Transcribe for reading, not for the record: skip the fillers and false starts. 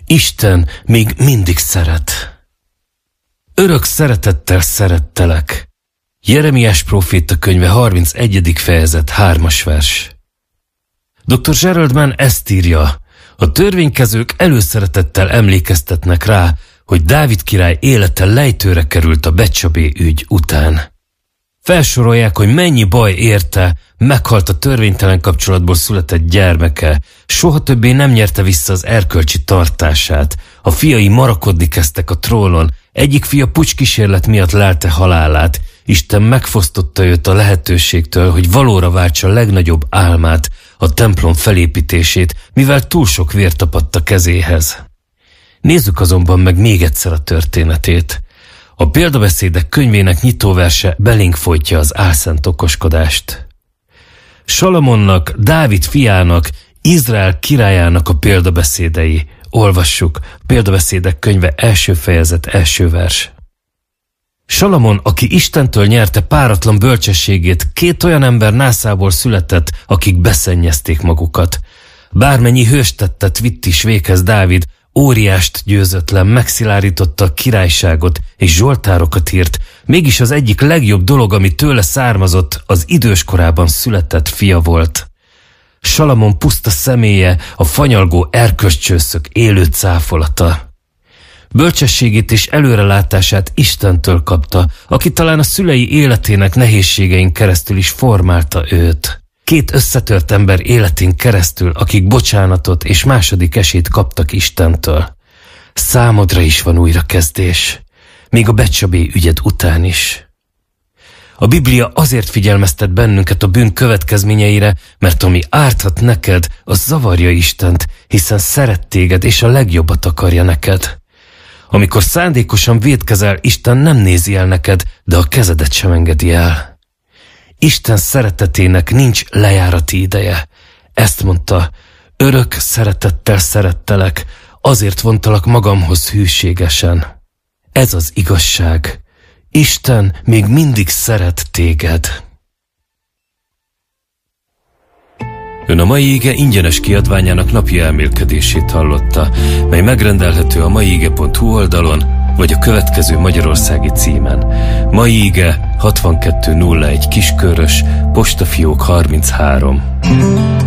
Isten még mindig szeret. Örök szeretettel szerettelek. Jeremiás próféta könyve 31. fejezet 3. vers. Dr. Gerald Mann ezt írja: a törvénykezők előszeretettel emlékeztetnek rá, hogy Dávid király élete lejtőre került a Betcsabé ügy után. Felsorolják, hogy mennyi baj érte, meghalt a törvénytelen kapcsolatból született gyermeke, soha többé nem nyerte vissza az erkölcsi tartását, a fiai marakodni kezdtek a trónon, egyik fia pucskísérlet miatt lelte halálát, Isten megfosztotta őt a lehetőségtől, hogy valóra váltsa legnagyobb álmát, a templom felépítését, mivel túl sok vér tapadt a kezéhez. Nézzük azonban meg még egyszer a történetét. A példabeszédek könyvének nyitóverse belénk folytja az álszent okoskodást. Salamonnak, Dávid fiának, Izrael királyának a példabeszédei. Olvassuk, példabeszédek könyve 1. fejezet 1. vers. Salamon, aki Istentől nyerte páratlan bölcsességét, 2 olyan ember nászából született, akik beszennyezték magukat. Bármennyi hőstettet vitt is véghez Dávid, óriást győzött le, megszilárította a királyságot és zsoltárokat írt, mégis az egyik legjobb dolog, ami tőle származott, az idős korában született fia volt. Salamon puszta személye, a fanyalgó erkölcscsőszök élő cáfolata. Bölcsességét és előrelátását Istentől kapta, aki talán a szülei életének nehézségein keresztül is formálta őt. 2 összetört ember életén keresztül, akik bocsánatot és második esélyt kaptak Istentől. Számodra is van újrakezdés, még a Betcsabé ügyed után is. A Biblia azért figyelmeztet bennünket a bűn következményeire, mert ami árthat neked, az zavarja Istent, hiszen szeret téged és a legjobbat akarja neked. Amikor szándékosan vétkezel, Isten nem nézi el neked, de a kezedet sem engedi el. Isten szeretetének nincs lejárati ideje. Ezt mondta: örök szeretettel szerettelek, azért vontalak magamhoz hűségesen. Ez az igazság. Isten még mindig szeret téged. Ön a Mai Ige ingyenes kiadványának napi elmélkedését hallotta, mely megrendelhető a maiige.hu oldalon, vagy a következő magyarországi címen. Mai Ige 6201 Kiskörös, postafiók 33.